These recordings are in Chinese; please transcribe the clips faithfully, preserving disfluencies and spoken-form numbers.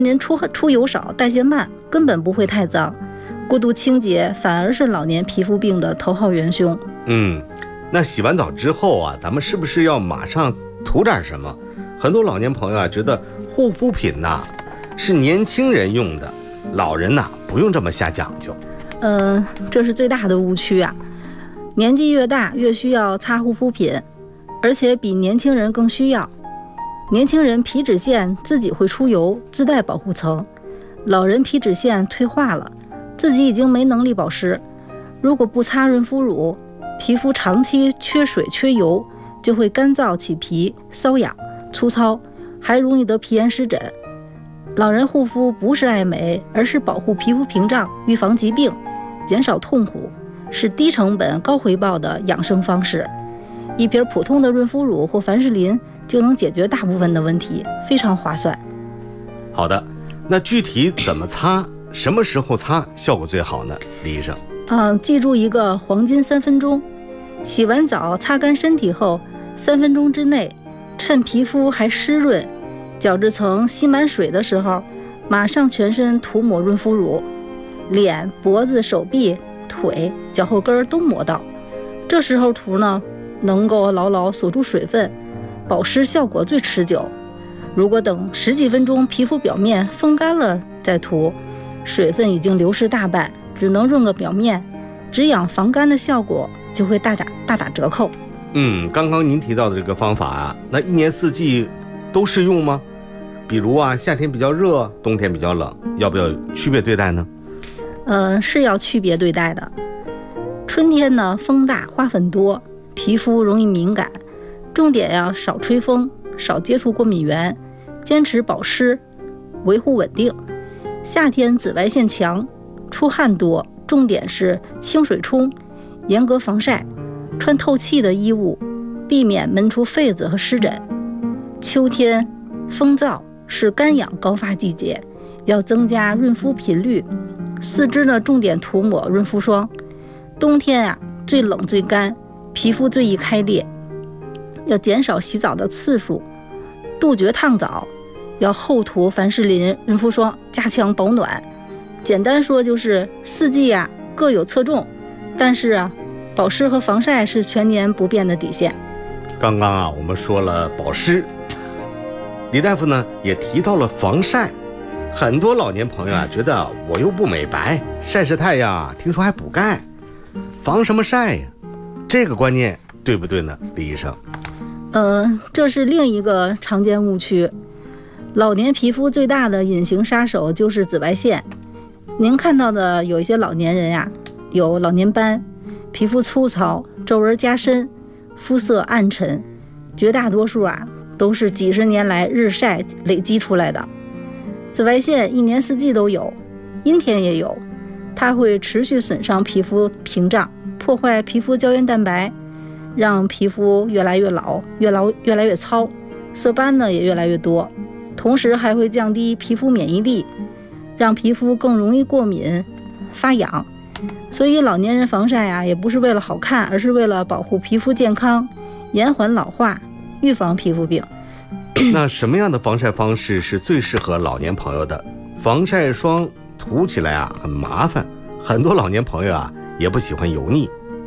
您出出油少，代谢慢，根本不会太脏。过度清洁反而是老年皮肤病的头号元凶。 嗯，那洗完澡之后啊，咱们是不是要马上涂点什么？很多老年朋友啊，觉得护肤品呐、啊、是年轻人用的，老人呐、啊、不用这么瞎讲究。 呃，这是最大的误区啊！年纪越大越需要擦护肤品，而且比年轻人更需要。年轻人皮脂腺自己会出油，自带保护层；老人皮脂腺退化了，自己已经没能力保湿。如果不擦润肤乳，皮肤长期缺水缺油，就会干燥起皮、瘙痒、粗糙，还容易得皮炎湿疹。老人护肤不是爱美，而是保护皮肤屏障，预防疾病，减少痛苦，是低成本高回报的养生方式。一瓶普通的润肤乳或凡士林就能解决大部分的问题，非常划算。 好的，那具体怎么擦，什么时候擦效果最好呢？李医生。 嗯，记住一个黄金三分钟，洗完澡擦干身体后，三分钟之内，趁皮肤还湿润、角质层吸满水的时候，马上全身涂抹润肤乳，脸、脖子、手臂、腿、脚后跟都抹到。这时候涂呢，能够牢牢锁住水分，保湿效果最持久。如果等十几分钟皮肤表面风干了再涂，水分已经流失大半，只能润个表面，止痒防干的效果就会大打大打折扣。 嗯，刚刚您提到的这个方法啊，那一年四季都适用吗？比如啊，夏天比较热，冬天比较冷，要不要区别对待呢？ 呃，是要区别对待的。春天呢，风大花粉多，皮肤容易敏感，重点要少吹风，少接触过敏源，坚持保湿，维护稳定。夏天紫外线强，出汗多，重点是清水冲，严格防晒，穿透气的衣物，避免闷出痱子和湿疹。秋天风燥，是干痒高发季节，要增加润肤频率。四肢呢，重点涂抹润肤霜。冬天啊，最冷最干，皮肤最易开裂，要减少洗澡的次数，杜绝烫澡，要厚涂凡士林润肤霜，加强保暖。简单说就是四季啊各有侧重，但是啊，保湿和防晒是全年不变的底线。 刚刚啊，我们说了保湿，李大夫呢也提到了防晒。很多老年朋友啊，觉得我又不美白，晒晒太阳啊，听说还补钙，防什么晒呀？这个观念对不对呢，李医生？ 呃，这是另一个常见误区。老年皮肤最大的隐形杀手就是紫外线。您看到的有一些老年人呀、啊，有老年斑，皮肤粗糙，皱纹加深，肤色暗沉，绝大多数啊都是几十年来日晒累积出来的。紫外线一年四季都有，阴天也有，它会持续损伤皮肤屏障，破坏皮肤胶原蛋白，让皮肤越来越老，越老越来越糙，色斑呢也越来越多，同时还会降低皮肤免疫力，让皮肤更容易过敏发痒。所以老年人防晒啊，也不是为了好看，而是为了保护皮肤健康，延缓老化，预防皮肤病。 那什么样的防晒方式是最适合老年朋友的？防晒霜涂起来啊很麻烦，很多老年朋友啊也不喜欢油腻。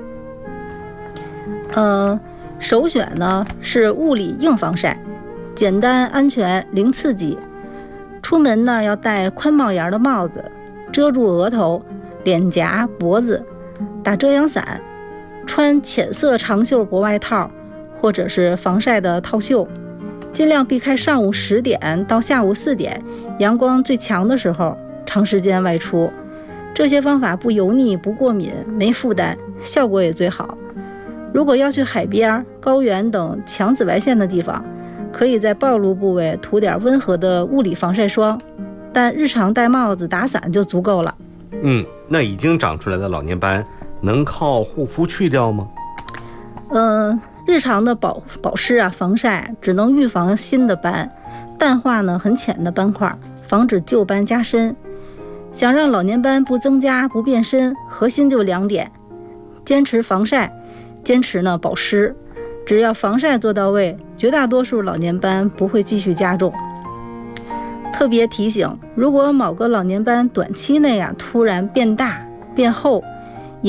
呃，首选呢是物理硬防晒，简单安全零刺激。出门呢要戴宽帽檐的帽子，遮住额头、脸颊、脖子，打遮阳伞，穿浅色长袖薄外套或者是防晒的套袖。尽量避开上午十点到下午四点阳光最强的时候长时间外出。这些方法不油腻、不过敏、没负担，效果也最好。如果要去海边、高原等强紫外线的地方，可以在暴露部位涂点温和的物理防晒霜，但日常戴帽子、打伞就足够了。 嗯，那已经长出来的老年斑能靠护肤去掉吗？ 嗯，日常的保保湿啊、防晒只能预防新的斑，淡化呢很浅的斑块，防止旧斑加深。想让老年斑不增加、不变深，核心就两点：坚持防晒，坚持呢保湿。只要防晒做到位，绝大多数老年斑不会继续加重。 特别提醒，如果某个老年斑短期内啊突然变大、变厚，